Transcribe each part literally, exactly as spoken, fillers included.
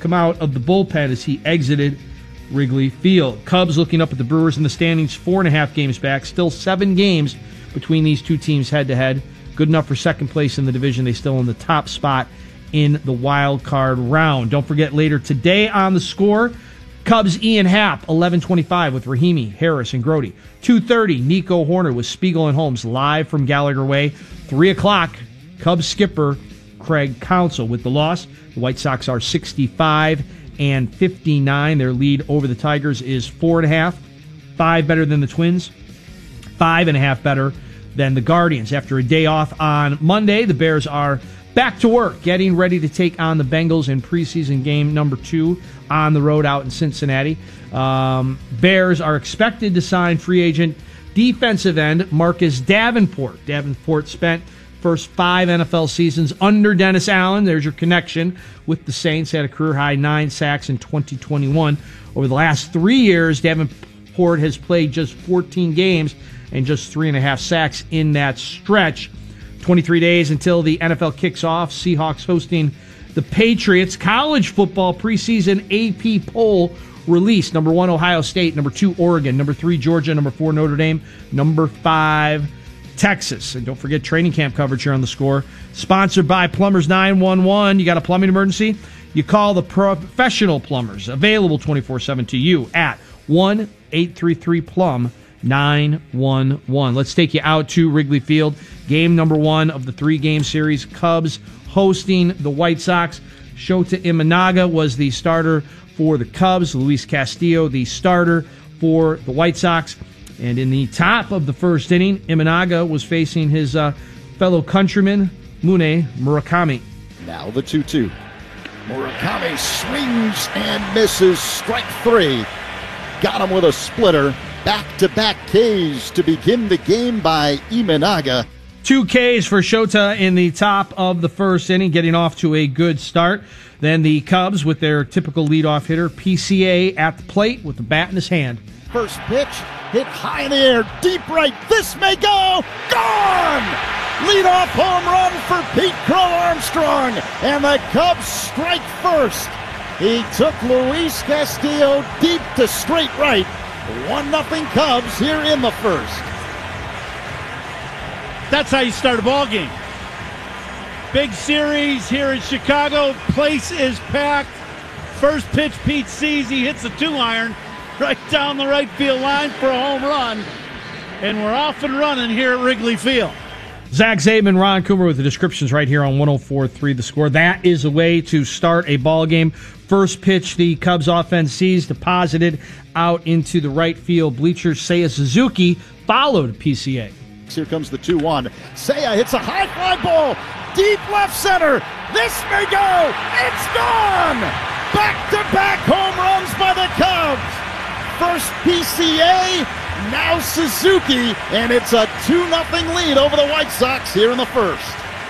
come out of the bullpen as he exited Wrigley Field. Cubs looking up at the Brewers in the standings, four and a half games back. Still seven games between these two teams head-to-head. Good enough for second place in the division. They still in the top spot in the wild card round. Don't forget, later today on The Score, Cubs Ian Happ, eleven twenty-five with Rahimi, Harris, and Grody. two thirty, Nico Horner with Spiegel and Holmes live from Gallagher Way. three o'clock, Cubs skipper Craig Counsell. With the loss, the White Sox are sixty-five and fifty-nine. Their lead over the Tigers is four and a half, five better than the Twins, five and a half better than the Guardians. After a day off on Monday, the Bears are back to work, getting ready to take on the Bengals in preseason game number two on the road out in Cincinnati. Um, Bears are expected to sign free agent defensive end Marcus Davenport. Davenport spent first five N F L seasons under Dennis Allen. There's your connection with the Saints. Had a career-high nine sacks in twenty twenty-one. Over the last three years, Davenport has played just fourteen games and just three and a half sacks in that stretch. twenty-three days until the N F L kicks off. Seahawks hosting the Patriots. College football preseason A P poll released. Number one, Ohio State. Number two, Oregon. Number three, Georgia. Number four, Notre Dame. Number five, Texas. And don't forget training camp coverage here on The Score. Sponsored by Plumbers nine one one. You got a plumbing emergency? You call the professional plumbers. Available twenty-four seven to you at one eight three three plum nine one one. Let's take you out to Wrigley Field. Game number one of the three-game series. Cubs hosting the White Sox. Shota Imanaga was the starter for the Cubs. Luis Castillo, the starter for the White Sox. And in the top of the first inning, Imanaga was facing his uh, fellow countryman, Mune Murakami. Now the two two. Murakami swings and misses. Strike three. Got him with a splitter. Back-to-back Ks to begin the game by Imanaga. Two Ks for Shota in the top of the first inning, getting off to a good start. Then the Cubs with their typical leadoff hitter, P C A, at the plate with the bat in his hand. First pitch, hit high in the air, deep right. This may go. Gone! Leadoff home run for Pete Crow Armstrong, and the Cubs strike first. He took Luis Castillo deep to straight right. one nothing Cubs here in the first. That's how you start a ball game. Big series here in Chicago. Place is packed. First pitch Pete sees. He hits a two-iron right down the right field line for a home run. And we're off and running here at Wrigley Field. Zach Zaidman, Ron Coomer with the descriptions right here on one oh four point three The Score. That is a way to start a ball game. First pitch the Cubs offense sees, deposited out into the right field bleachers. Seiya Suzuki followed P C A. Here comes the two one. Seiya hits a high fly ball. Deep left center. This may go. It's gone. Back-to-back home runs by the Cubs. First P C A, now Suzuki, and it's a two nothing lead over the White Sox here in the first.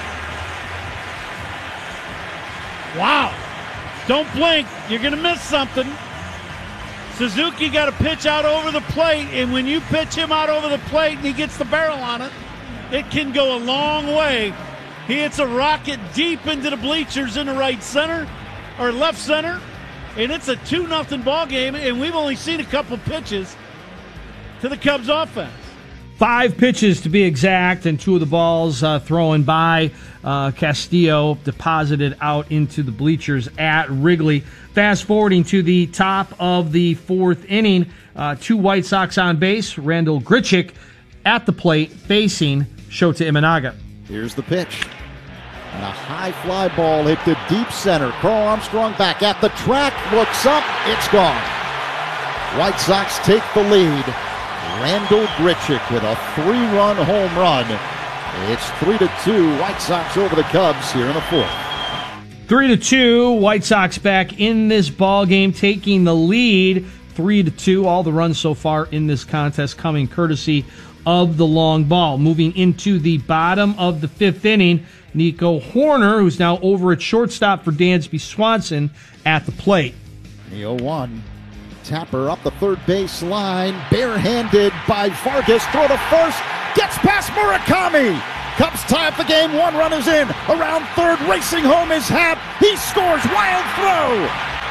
Wow. Don't blink. You're going to miss something. Suzuki got a pitch out over the plate, and when you pitch him out over the plate and he gets the barrel on it, it can go a long way. He hits a rocket deep into the bleachers in the right center, or left center, and it's a two nothing ball game, and we've only seen a couple pitches to the Cubs offense. Five pitches to be exact, and two of the balls uh, thrown by uh, Castillo deposited out into the bleachers at Wrigley. Fast forwarding to the top of the fourth inning, uh, two White Sox on base. Randall Grichuk at the plate facing Shota Imanaga. Here's the pitch. And a high fly ball hit to deep center. Carl Armstrong back at the track, looks up, it's gone. White Sox take the lead. Randall Grichuk with a three-run home run. It's three to two, White Sox over the Cubs here in the fourth. Three to two, White Sox back in this ball game, taking the lead. Three to two, all the runs so far in this contest coming courtesy of the long ball. Moving into the bottom of the fifth inning, Nico Horner, who's now over at shortstop for Dansby Swanson, at the plate. The oh one. Tapper up the third base line, barehanded by Vargas, throw to first, gets past Murakami. Cubs tie up the game, one run is in. Around third, racing home is Happ. He scores, wild throw.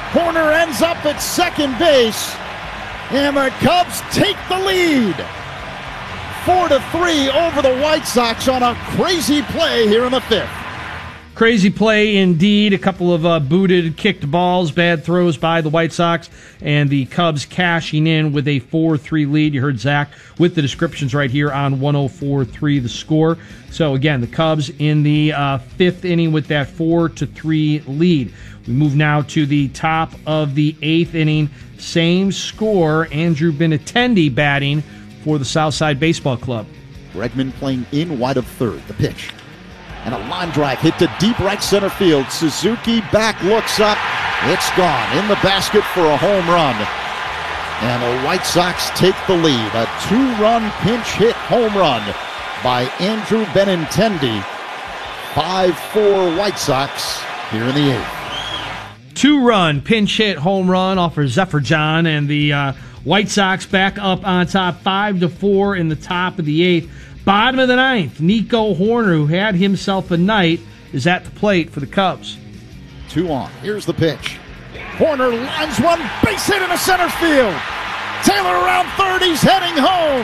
Horner ends up at second base, and the Cubs take the lead. Four to three over the White Sox on a crazy play here in the fifth. Crazy play indeed. A couple of uh, booted, kicked balls, bad throws by the White Sox, and the Cubs cashing in with a four three lead. You heard Zach with the descriptions right here on one oh four point three The Score. So again, the Cubs in the uh, fifth inning with that four to three lead. We move now to the top of the eighth inning. Same score. Andrew Benintendi batting for the Southside Baseball Club. Bregman playing in wide of third. The pitch. And a line drive hit to deep right center field. Suzuki back, looks up. It's gone. In the basket for a home run. And the White Sox take the lead. A two-run pinch hit home run by Andrew Benintendi. five four White Sox here in the eighth. Two-run pinch hit home run off for Zephyr John, and the uh, White Sox back up on top five to four in the top of the eighth. Bottom of the ninth, Nico Horner, who had himself a night, is at the plate for the Cubs. Two on. Here's the pitch. Horner lines one, base hit into center field. Taylor around third, he's heading home.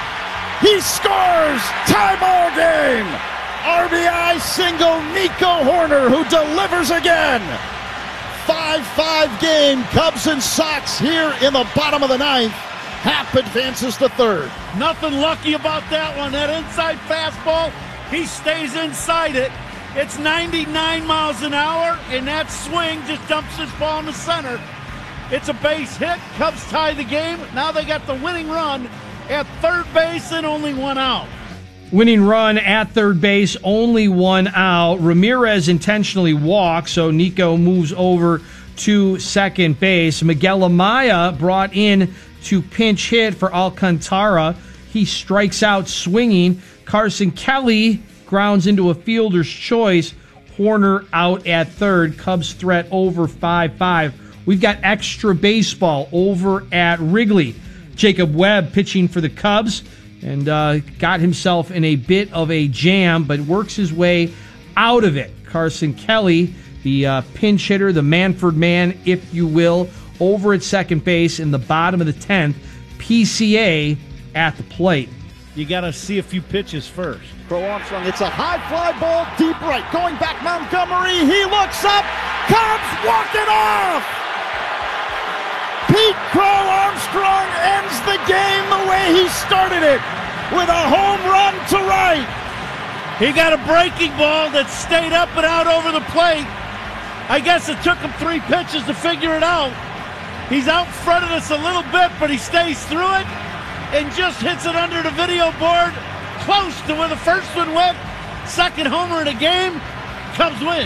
He scores! Tie ball game! R B I single, Nico Horner, who delivers again. five five game, Cubs and Sox here in the bottom of the ninth. Happ advances to third. Nothing lucky about that one. That inside fastball, he stays inside it. It's ninety-nine miles an hour, and that swing just dumps this ball in the center. It's a base hit. Cubs tie the game. Now they got the winning run at third base and only one out. Winning run at third base, only one out. Ramirez intentionally walks, so Nico moves over to second base. Miguel Amaya brought in to pinch hit for Alcantara. He strikes out swinging. Carson Kelly grounds into a fielder's choice. Horner out at third. Cubs threat over five five. We've got extra baseball over at Wrigley. Jacob Webb pitching for the Cubs and uh, got himself in a bit of a jam, but works his way out of it. Carson Kelly, the uh, pinch hitter, the Manford man, if you will, over at second base in the bottom of the tenth. P C A at the plate. You got to see a few pitches first. Crow Armstrong, it's a high fly ball, deep right. Going back, Montgomery, he looks up. Cubs walk it off! Pete Crow Armstrong ends the game the way he started it, with a home run to right. He got a breaking ball that stayed up and out over the plate. I guess it took him three pitches to figure it out. He's out in front of us a little bit, but he stays through it and just hits it under the video board, close to where the first one went. Second homer in the game. Cubs win.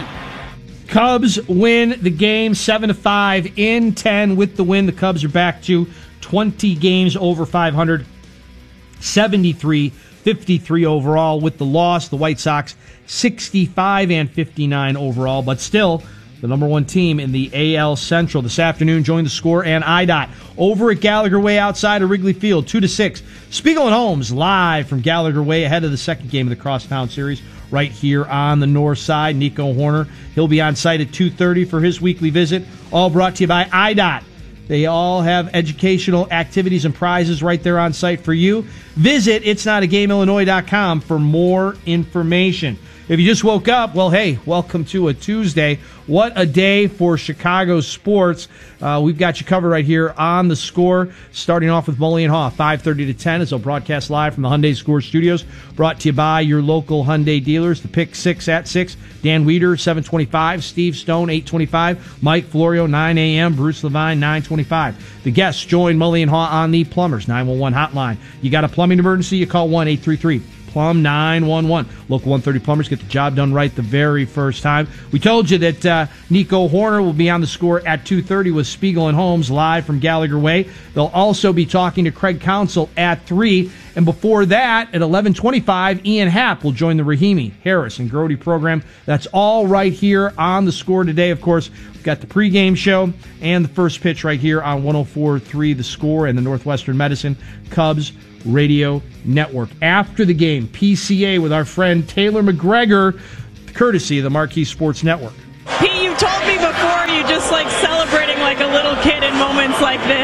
Cubs win the game seven to five in ten with the win. The Cubs are back to twenty games over five hundred, seventy-three fifty-three overall. With the loss, the White Sox sixty-five and fifty-nine overall, but still the number one team in the A L Central. This afternoon, join The Score and I D O T over at Gallagher Way outside of Wrigley Field, two to six. Spiegel and Holmes live from Gallagher Way ahead of the second game of the Crosstown Series right here on the north side. Nico Horner, he'll be on site at two thirty for his weekly visit. All brought to you by I D O T. They all have educational activities and prizes right there on site for you. Visit its not a game illinois dot com for more information. If you just woke up, well, hey, welcome to a Tuesday. What a day for Chicago sports. Uh, we've got you covered right here on The Score, starting off with Mully and Haw, five thirty to ten, as they'll broadcast live from the Hyundai Score Studios, brought to you by your local Hyundai dealers. The Pick six at six, Dan Weeder, seven twenty-five, Steve Stone, eight twenty-five, Mike Florio, nine a.m., Bruce Levine, nine twenty-five. The guests join Mully and Haw on the Plumbers nine one one hotline. You got a plumbing emergency, you call one eight three three Plum nine one one. Local one thirty Plumbers, get the job done right the very first time. We told you that uh, Nico Horner will be on The Score at two thirty with Spiegel and Holmes live from Gallagher Way. They'll also be talking to Craig Counsell at three. And before that, at eleven twenty-five, Ian Happ will join the Rahimi, Harris, and Grody program. That's all right here on The Score today. Of course, we've got the pregame show and the first pitch right here on one oh four point three The Score and the Northwestern Medicine Cubs Radio Network. After the game, P C A with our friend Taylor McGregor, courtesy of the Marquee Sports Network. Pete, you told me before you just like celebrating like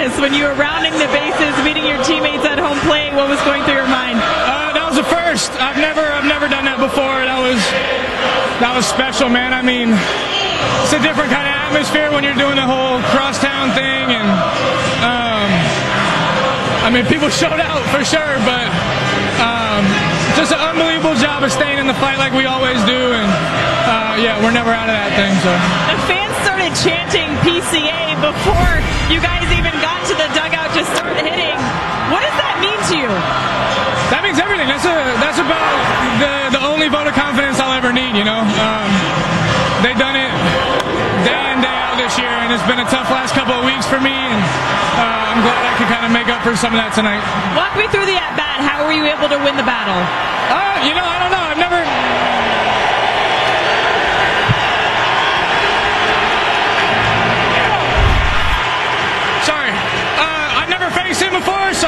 practice when you were rounding the bases, meeting your teammates at home plate? What was going through your mind? Uh, that was the first. I've never, I've never done that before. That was, that was special, man. I mean, it's a different kind of atmosphere when you're doing the whole crosstown thing, and um, I mean, people showed out for sure, but um, just an unbelievable job of staying in the fight like we always do, and uh, yeah, we're never out of that thing. So the fans started chanting P C A before you guys even got to the dugout to start hitting. What does that mean to you? That means everything. That's a that's about the the only vote of confidence I'll ever need. You know, um, they've done it day in, day out this year, and it's been a tough last couple of weeks for me, and uh, I'm glad I could kind of make up for some of that tonight. Walk me through the at-bat. How were you able to win the battle? Uh, you know, I don't know. I've never... Sorry. Uh, I've never faced him before, so,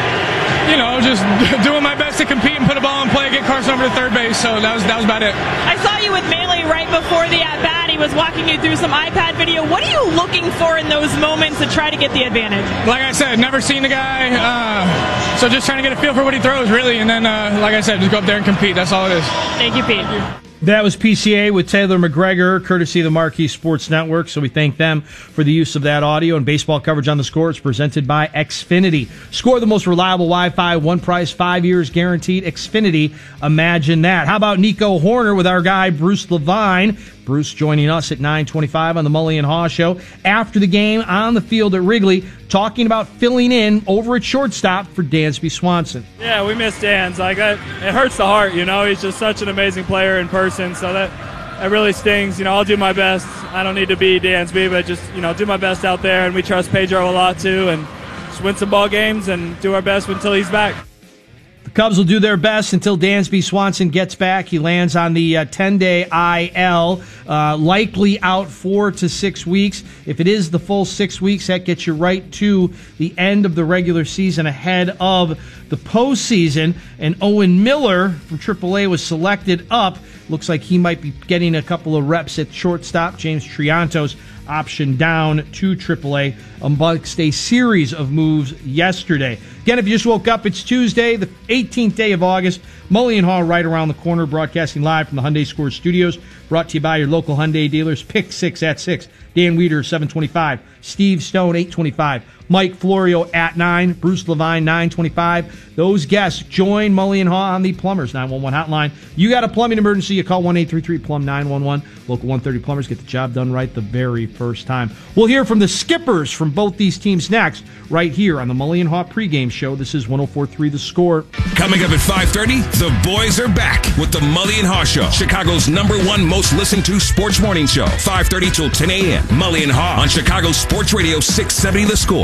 you know, just doing my best to compete and put a ball in play, get Carson over to third base, so that was, that was about it. I saw you with Maley right before the at-bat. He was walking you through some iPad video. What are you looking for in those moments to try to get the advantage? Like I said, never seen the guy, uh, so just trying to get a feel for what he throws, really, and then, uh, like I said, just go up there and compete. That's all it is. Thank you, Pete. That was P C A with Taylor McGregor, courtesy of the Marquee Sports Network. So we thank them for the use of that audio. And baseball coverage on the Score is presented by Xfinity. Score the most reliable Wi-Fi, one price, five years guaranteed. Xfinity, imagine that. How about Nico Horner with our guy Bruce Levine? Bruce joining us at nine twenty-five on the Mully and Haw Show. After the game on the field at Wrigley, talking about filling in over at shortstop for Dansby Swanson. Yeah, we miss Dans. Like, I, it hurts the heart, you know. He's just such an amazing player in person, so that, that really stings. You know, I'll do my best. I don't need to be Dansby, but just, you know, do my best out there, and we trust Pedro a lot, too, and just win some ball games and do our best until he's back. The Cubs will do their best until Dansby Swanson gets back. He lands on the uh, ten-day I L, uh, likely out four to six weeks. If it is the full six weeks, that gets you right to the end of the regular season ahead of the postseason. And Owen Miller from triple A was selected up. Looks like he might be getting a couple of reps at shortstop. James Triantos option down to triple A amongst a series of moves yesterday. Again, if you just woke up, it's Tuesday, the eighteenth day of August. Mully and Haw right around the corner, broadcasting live from the Hyundai Score Studios. Brought to you by your local Hyundai dealers. Pick six at six. Dan Weeder, seven twenty-five. Steve Stone, eight twenty-five. Mike Florio at nine. Bruce Levine, nine twenty-five. Those guests join Mully and Haw on the Plumbers nine one one hotline. You got a plumbing emergency, you call one eight three three plumb nine one one. Local one thirty Plumbers, get the job done right the very first time. We'll hear from the skippers from both these teams next, right here on the Mully and Haw pregame show. This is one oh four point three The Score. Coming up at five thirty, the boys are back with the Mully and Haw Show, Chicago's number one most listened to sports morning show. five thirty till ten a.m. Mully and Haw on Chicago Sports Radio six seventy The Score.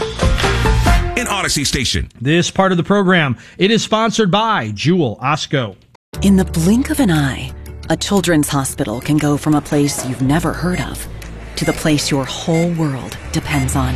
In Odyssey Station. This part of the program, it is sponsored by Jewel Osco. In the blink of an eye, a children's hospital can go from a place you've never heard of to the place your whole world depends on.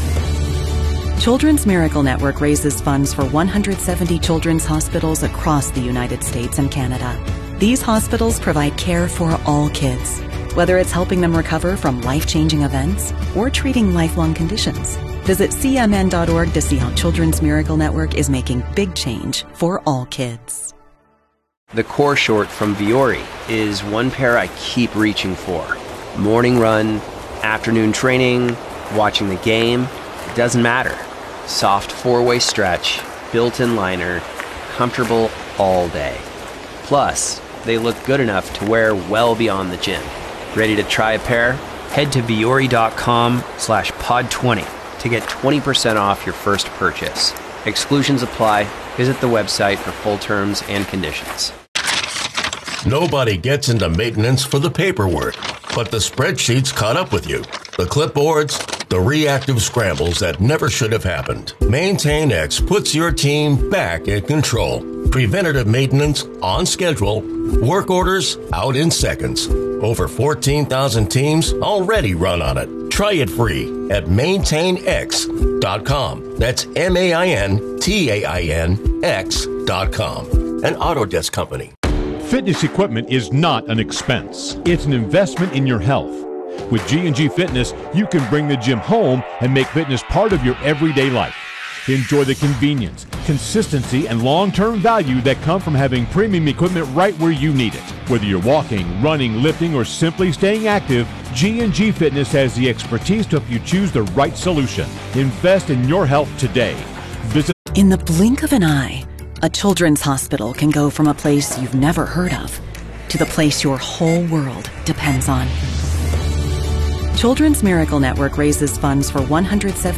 Children's Miracle Network raises funds for one hundred seventy children's hospitals across the United States and Canada. These hospitals provide care for all kids, whether it's helping them recover from life-changing events or treating lifelong conditions. Visit C M N dot org to see how Children's Miracle Network is making big change for all kids. The core short from Vuori is one pair I keep reaching for. Morning run, afternoon training, watching the game, it doesn't matter. Soft four-way stretch, built-in liner, comfortable all day. Plus, they look good enough to wear well beyond the gym. Ready to try a pair? Head to Vuori.com slash pod 20 to get twenty percent off your first purchase. Exclusions apply. Visit the website for full terms and conditions. Nobody gets into maintenance for the paperwork, but the spreadsheets caught up with you. The clipboards, the reactive scrambles that never should have happened. MaintainX puts your team back in control. Preventative maintenance on schedule. Work orders out in seconds. Over fourteen thousand teams already run on it. Try it free at maintain x dot com. That's M A I N T A I N X dot com. An Autodesk company. Fitness equipment is not an expense. It's an investment in your health. With G and G Fitness, you can bring the gym home and make fitness part of your everyday life. Enjoy the convenience, consistency, and long-term value that come from having premium equipment right where you need it. Whether you're walking, running, lifting, or simply staying active, G and G Fitness has the expertise to help you choose the right solution. Invest in your health today. Visit. In the blink of an eye, a children's hospital can go from a place you've never heard of to the place your whole world depends on. Children's Miracle Network raises funds for one hundred seventy